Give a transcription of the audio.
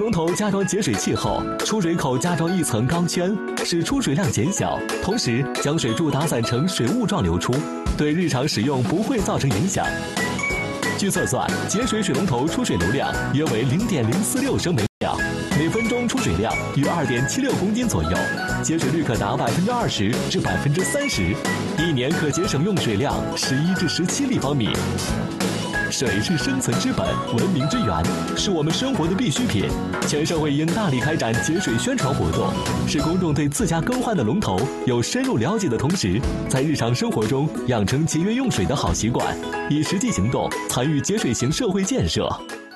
龙头加装节水器后，出水口加装一层钢圈，使出水量减小，同时将水柱打散成水雾状流出，对日常使用不会造成影响。据测算，节水水龙头出水流量约为0.046升每秒，每分钟出水量约2.76公斤左右，节水率可达20%至30%，一年可节省用水量11至17立方米。水是生存之本，文明之源，是我们生活的必需品。全社会应大力开展节水宣传活动，使公众对自家更换的龙头有深入了解的同时，在日常生活中养成节约用水的好习惯，以实际行动参与节水型社会建设。